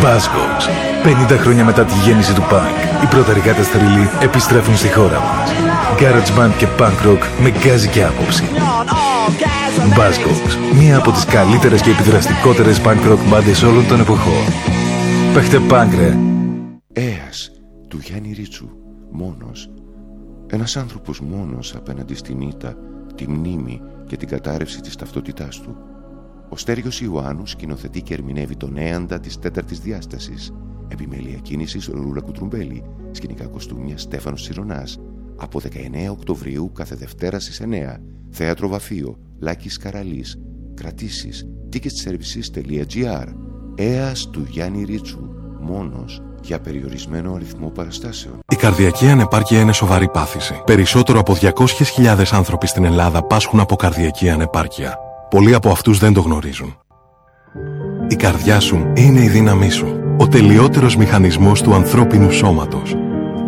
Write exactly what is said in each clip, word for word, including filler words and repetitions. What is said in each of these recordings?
Buzzcocks. πενήντα χρόνια μετά τη γέννηση του punk, οι πρωταρχάτες θρύλοι επιστρέφουν στη χώρα μας. Garage band και punk rock με γκάζι και άποψη. Buzzcocks, μία από τις καλύτερες και επιδραστικότερες punk rock μπάντες όλων των εποχών. Παίχτε punk, ρε! Έας του Γιάννη Ρίτσου, μόνος. Ένας άνθρωπος μόνος απέναντι στην ήττα, τη μνήμη και την κατάρρευση της ταυτότητάς του. Ο Στέργιος Ιωάννου σκηνοθετεί και ερμηνεύει τον Έαντα της τέταρτης διάστασης. Επιμέλεια κίνησης Ρούλα Κουτρουμπέλη. Σκηνικά κοστούμια Στέφανος Τσιρονάς. Από δεκαεννέα Οκτωβρίου κάθε Δευτέρα στις εννέα. Θέατρο Βαφείο, Λάκης Καραλής. Κρατήσεις ticketservices τελεία gr. Έας του Γιάννη Ρίτσου, μόνος, για περιορισμένο αριθμό παραστάσεων. Η καρδιακή ανεπάρκεια είναι σοβαρή πάθηση. Περισσότερο από διακόσιες χιλιάδες άνθρωποι στην Ελλάδα πάσχουν από καρδιακή ανεπάρκεια. Πολλοί από αυτούς δεν το γνωρίζουν. Η καρδιά σου είναι η δύναμή σου. Ο τελειότερος μηχανισμός του ανθρώπινου σώματος.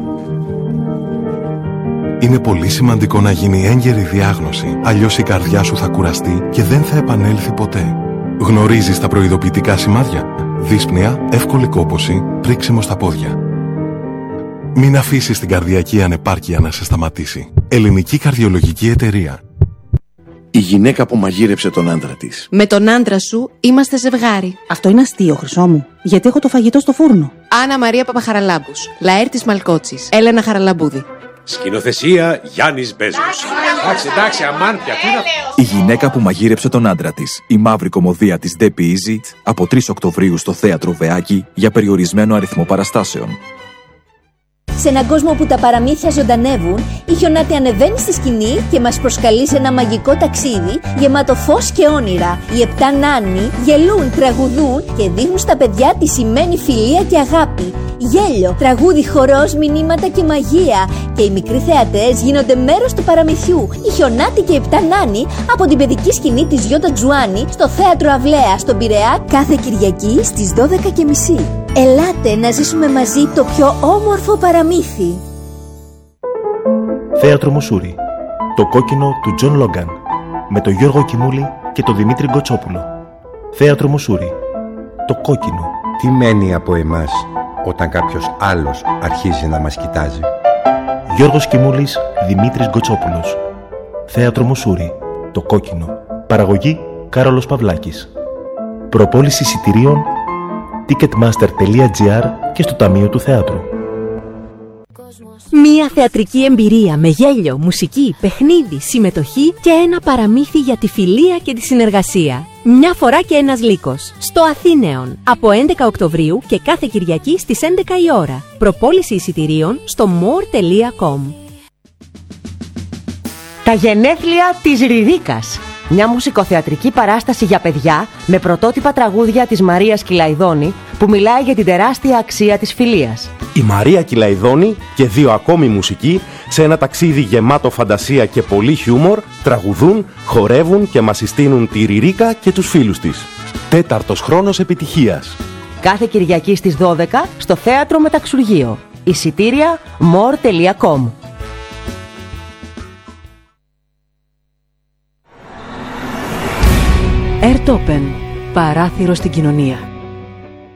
Είναι πολύ σημαντικό να γίνει έγκαιρη διάγνωση, αλλιώς η καρδιά σου θα κουραστεί και δεν θα επανέλθει ποτέ. Γνωρίζεις τα προειδοποιητικά σημάδια? Δύσπνοια, εύκολη κόπωση, πρίξιμο στα πόδια. Μην αφήσεις την καρδιακή ανεπάρκεια να σε σταματήσει. Ελληνική Καρδιολογική Εταιρεία. Η γυναίκα που μαγείρεψε τον άντρα της. Με τον άντρα σου είμαστε ζευγάρι. Αυτό είναι αστείο, Χρυσό μου. Γιατί έχω το φαγητό στο φούρνο. Άννα Μαρία Παπαχαραλάμπους. Λαέρτης Μαλκότσης. Έλενα Χαραλαμπούδη. Σκηνοθεσία Γιάννης Μπέζος. Εντάξει, εντάξει, αμάν πια. Η γυναίκα που μαγείρεψε τον άντρα της. Η μαύρη κωμωδία της Debbie Easy από τρεις Οκτωβρίου στο Θέατρο Βεάκη για περιορισμένο αριθμό παραστάσεων. Σε έναν κόσμο που τα παραμύθια ζωντανεύουν, η Χιονάτη ανεβαίνει στη σκηνή και μας προσκαλεί σε ένα μαγικό ταξίδι γεμάτο φως και όνειρα. Οι επτά νάνοι γελούν, τραγουδούν και δείχνουν στα παιδιά τι σημαίνει φιλία και αγάπη. Γέλιο, τραγούδι, χορός, μηνύματα και μαγεία. Και οι μικροί θεατές γίνονται μέρος του παραμυθιού. Η Χιονάτη και οι επτά νάνοι από την παιδική σκηνή της Γιώτα Τζουάνι στο Θέατρο Αυλαία στον Πειραιά κάθε Κυριακή στις δώδεκα και μισή. Ελάτε να ζήσουμε μαζί το πιο όμορφο παραμύθι. Θέατρο Μουσούρι. Το κόκκινο του Τζον Λόγκαν. Με τον Γιώργο Κιμούλη και τον Δημήτρη Γκοτσόπουλο. Θέατρο Μουσούρι. Το κόκκινο. Τι μένει από εμάς όταν κάποιος άλλος αρχίζει να μας κοιτάζει? Γιώργος Κιμούλης, Δημήτρης Γκοτσόπουλος. Θέατρο Μουσούρι. Το κόκκινο. Παραγωγή Κάρολος Παυλάκης. Προπόληση εισιτηρίων ticketmaster τελεία gr και στο Ταμείο του Θεάτρου. Μία θεατρική εμπειρία με γέλιο, μουσική, παιχνίδι, συμμετοχή και ένα παραμύθι για τη φιλία και τη συνεργασία. Μια φορά και ένας λύκος. Στο Αθήνεον. Από έντεκα Οκτωβρίου και κάθε Κυριακή στις έντεκα η ώρα. Προπόληση εισιτηρίων στο more τελεία com. Τα γενέθλια της Ririkkas. Μια μουσικοθεατρική παράσταση για παιδιά με πρωτότυπα τραγούδια της Μαρίας Κιλαϊδόνη που μιλάει για την τεράστια αξία της φιλίας. Η Μαρία Κιλαϊδόνη και δύο ακόμη μουσικοί σε ένα ταξίδι γεμάτο φαντασία και πολύ χιούμορ τραγουδούν, χορεύουν και μας συστήνουν τη Ριρίκα και τους φίλους της. Τέταρτος χρόνος επιτυχίας. Κάθε Κυριακή στις δώδεκα στο Θέατρο Μεταξουργείο. Εισιτήρια more τελεία com. Airtopen. Παράθυρο στην κοινωνία.